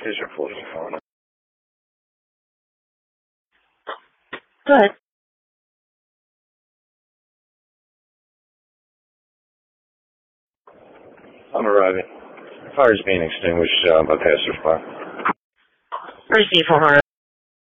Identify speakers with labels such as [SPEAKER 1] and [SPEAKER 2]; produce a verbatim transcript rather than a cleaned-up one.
[SPEAKER 1] Here's your full phone.
[SPEAKER 2] Go ahead.
[SPEAKER 1] I'm arriving. Fire's being extinguished uh, by passersby.
[SPEAKER 2] Receive four hundred.